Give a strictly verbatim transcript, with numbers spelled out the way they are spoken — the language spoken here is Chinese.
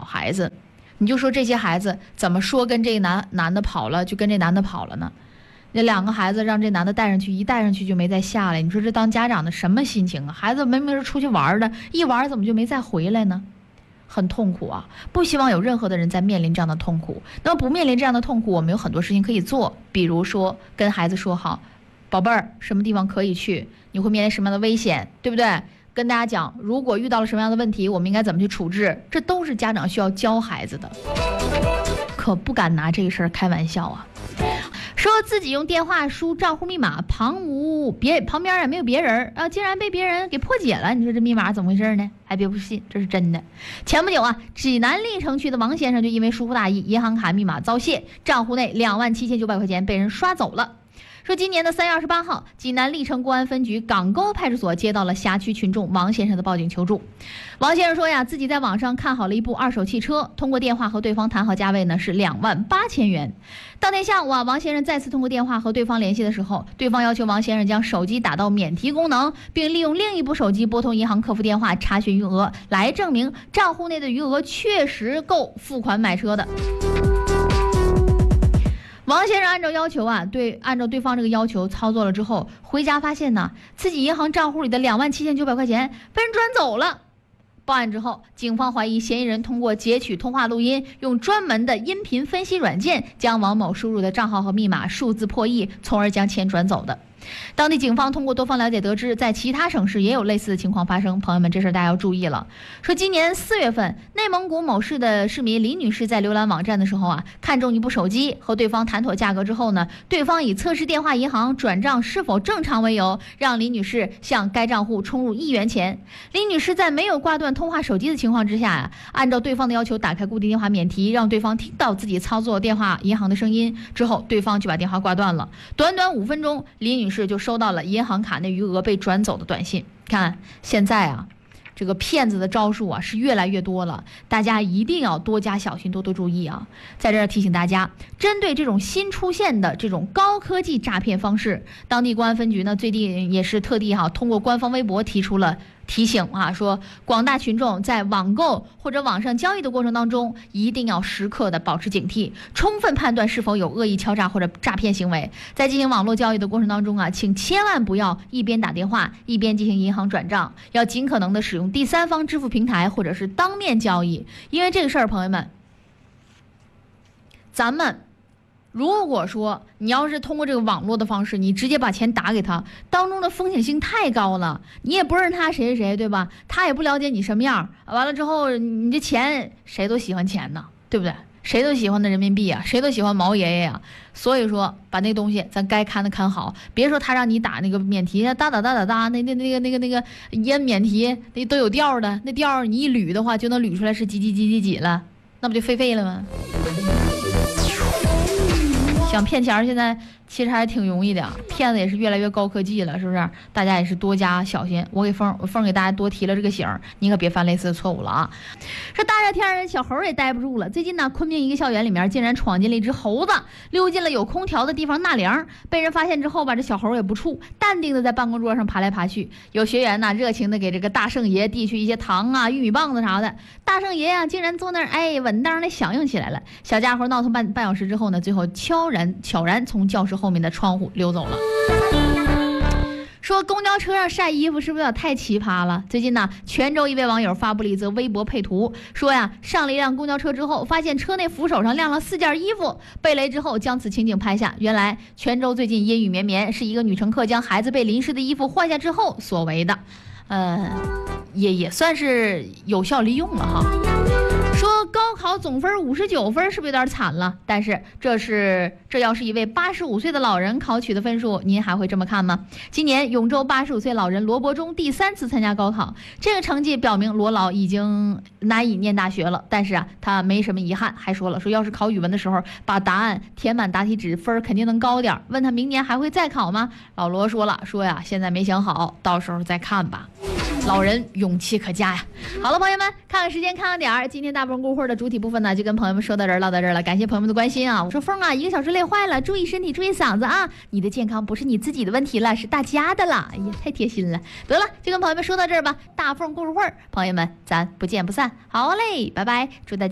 孩子。你就说这些孩子怎么说跟这男男的跑了，就跟这男的跑了呢？那两个孩子让这男的带上去，一带上去就没再下来。你说这当家长的什么心情啊？孩子明明是出去玩的，一玩怎么就没再回来呢？很痛苦啊！不希望有任何的人在面临这样的痛苦。那么不面临这样的痛苦，我们有很多事情可以做，比如说跟孩子说好，宝贝儿，什么地方可以去，你会面临什么样的危险，对不对？跟大家讲，如果遇到了什么样的问题，我们应该怎么去处置，这都是家长需要教孩子的。可不敢拿这个事儿开玩笑啊！说自己用电话输账户密码，旁无别旁边也没有别人啊，竟然被别人给破解了。你说这密码怎么回事呢？还别不信，这是真的。前不久啊，济南历城区的王先生就因为疏忽大意，银行卡密码遭泄，账户内两万七千九百块钱被人刷走了。说今年的三月二十八号，济南历城公安分局港沟派出所接到了辖区群众王先生的报警求助。王先生说呀，自己在网上看好了一部二手汽车，通过电话和对方谈好价位呢是两万八千元。当天下午啊，王先生再次通过电话和对方联系的时候，对方要求王先生将手机打到免提功能，并利用另一部手机拨通银行客服电话查询余额，来证明账户内的余额确实够付款买车的。王先生按照要求啊，对，按照对方这个要求操作了之后，回家发现呢，自己银行账户里的两万七千九百块钱被人转走了。报案之后，警方怀疑嫌疑人通过截取通话录音，用专门的音频分析软件将王某输入的账号和密码数字破译，从而将钱转走的。当地警方通过多方了解得知，在其他省市也有类似的情况发生。朋友们，这事大家要注意了。说今年四月份，内蒙古某市的市民李女士在浏览网站的时候啊，看中一部手机，和对方谈妥价格之后呢，对方以测试电话银行转账是否正常为由，让李女士向该账户充入一元钱。李女士在没有挂断通话手机的情况之下啊，按照对方的要求打开固定电话免提，让对方听到自己操作电话银行的声音之后，对方就把电话挂断了。短短五分钟，李女士就收到了银行卡内余额被转走的短信。看现在啊，这个骗子的招数啊是越来越多了，大家一定要多加小心，多多注意啊！在这儿提醒大家，针对这种新出现的这种高科技诈骗方式，当地公安分局呢最近也是特地哈、啊、通过官方微博提出了提醒啊，说广大群众在网购或者网上交易的过程当中，一定要时刻的保持警惕，充分判断是否有恶意敲诈或者诈骗行为。在进行网络交易的过程当中啊，请千万不要一边打电话一边进行银行转账，要尽可能的使用第三方支付平台或者是当面交易。因为这个事儿，朋友们，咱们如果说你要是通过这个网络的方式，你直接把钱打给他，当中的风险性太高了，你也不认识他谁谁谁，对吧？他也不了解你什么样，完了之后你这钱谁都喜欢钱呢，对不对？谁都喜欢的人民币啊，谁都喜欢毛爷爷呀、啊。所以说把那东西咱该看的看好，别说他让你打那个免提哒哒哒哒哒，那那那个那个那个烟免提那都有调的，那调你一捋的话就能捋出来是几几几几几了，那不就废废了吗？想骗钱现在其实还挺容易的，骗子也是越来越高科技了，是不是？大家也是多加小心。我给凤凤给大家多提了这个醒，你可别犯类似的错误了啊！这大热天小猴也待不住了。最近呢，昆明一个校园里面竟然闯进了一只猴子，溜进了有空调的地方纳凉。被人发现之后吧，这小猴也不怵，淡定的在办公桌上爬来爬去。有学员呢热情的给这个大圣爷递去一些糖啊、玉米棒子啥的。大圣爷啊，竟然坐那儿哎稳当的响应起来了。小家伙闹腾半半小时之后呢，最后悄然悄然从教室后面的窗户溜走了。说公交车上晒衣服是不是有点太奇葩了？最近呢，泉州一位网友发布了一则微博配图，说呀，上了一辆公交车之后，发现车内扶手上晾了四件衣服，被雷之后将此情景拍下。原来泉州最近阴雨绵绵，是一个女乘客将孩子被淋湿的衣服换下之后所为的，呃，也也算是有效利用了哈。说高考总分五十九分是不是有点惨了？但是这是这要是一位八十五岁的老人考取的分数，您还会这么看吗？今年永州八十五岁老人罗伯忠第三次参加高考，这个成绩表明罗老已经难以念大学了。但是啊，他没什么遗憾，还说了说要是考语文的时候把答案填满答题纸，分肯定能高点。问他明年还会再考吗？老罗说了，说呀现在没想好，到时候再看吧。老人勇气可嘉呀！好了，朋友们，看看时间，看看点儿。今天大部分故事的主体部分呢，就跟朋友们说到这儿，唠到这儿了。感谢朋友们的关心啊！我说风啊，一个小时累坏了，注意身体，注意嗓子啊！你的健康不是你自己的问题了，是大家的了。哎呀，太贴心了。得了，就跟朋友们说到这儿吧。大凤故事会，朋友们，咱不见不散。好嘞，拜拜，祝大家。